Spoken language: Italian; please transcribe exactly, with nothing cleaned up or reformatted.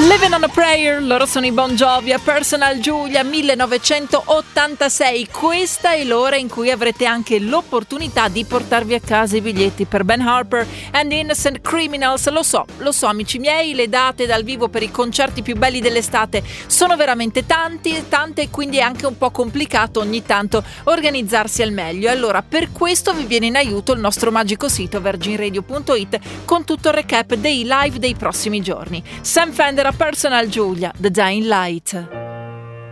Living on a Prayer, loro sono i Bon Jovi a Personal Julia millenovecentottantasei. Questa è l'ora in cui avrete anche l'opportunità di portarvi a casa i biglietti per Ben Harper and Innocent Criminals. Lo so, lo so amici miei, le date dal vivo per i concerti più belli dell'estate sono veramente tanti, tante e quindi è anche un po' complicato ogni tanto organizzarsi al meglio. Allora per questo vi viene in aiuto il nostro magico sito virgin radio punto it con tutto il recap dei live dei prossimi giorni. Sam Fender a Personal Julia, The Dying Light.